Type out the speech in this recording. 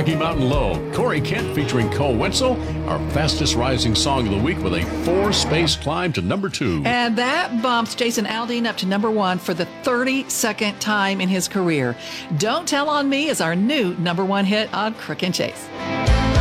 Rocky Mountain Low. Corey Kent featuring Cole Wetzel, our fastest rising song of the week with a 4-space climb to number 2. And that bumps Jason Aldean up to number 1 for the 32nd time in his career. Don't Tell on Me is our new number 1 hit on Crook and Chase.